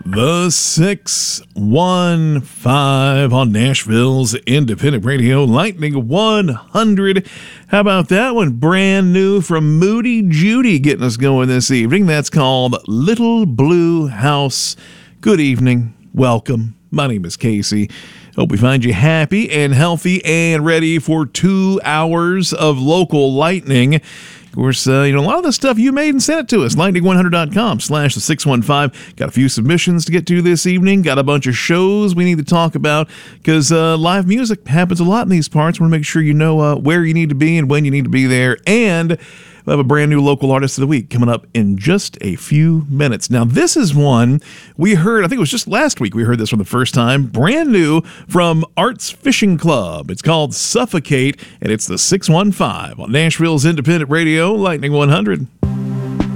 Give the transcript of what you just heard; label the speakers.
Speaker 1: The 615 on Nashville's Independent Radio, Lightning 100. How about that one? Brand new from Moody Judy getting us going this evening. That's called Little Blue House. Good evening. Welcome. My name is Casey. Hope we find you happy and healthy and ready for 2 hours of local lightning. Of course, a lot of the stuff you made and sent it to us. lightning100.com/the615. Got a few submissions to get to this evening. Got a bunch of shows we need to talk about because live music happens a lot in these parts. We want to make sure you know where you need to be and when you need to be there. And we have a brand new local artist of the week coming up in just a few minutes. Now, this is one we heard, I think it was just last week we heard this for the first time. Brand new from Arts Fishing Club. It's called Suffocate, and it's the 615 on Nashville's Independent Radio, Lightning 100.